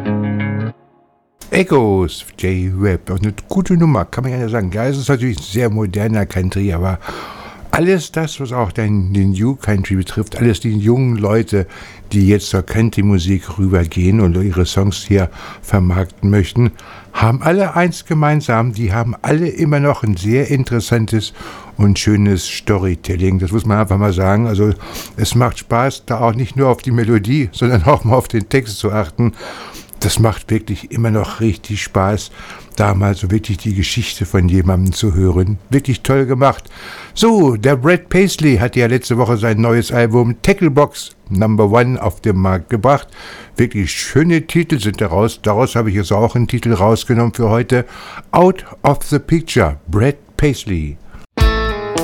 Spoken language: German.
Echoes, J-Web, eine gute Nummer, kann man ja sagen. Ja, es ist natürlich sehr moderner Country, aber alles das, was auch den New Country betrifft, alles die jungen Leute, die jetzt zur Country-Musik rübergehen und ihre Songs hier vermarkten möchten, haben alle eins gemeinsam, die haben alle immer noch ein sehr interessantes und schönes Storytelling. Das muss man einfach mal sagen. Also es macht Spaß, da auch nicht nur auf die Melodie, sondern auch mal auf den Text zu achten. Das macht wirklich immer noch richtig Spaß, da mal so wirklich die Geschichte von jemandem zu hören. Wirklich toll gemacht. So, der Brad Paisley hat ja letzte Woche sein neues Album Tacklebox Number 1 auf den Markt gebracht. Wirklich schöne Titel sind daraus. Daraus habe ich jetzt auch einen Titel rausgenommen für heute. Out of the Picture, Brad Paisley.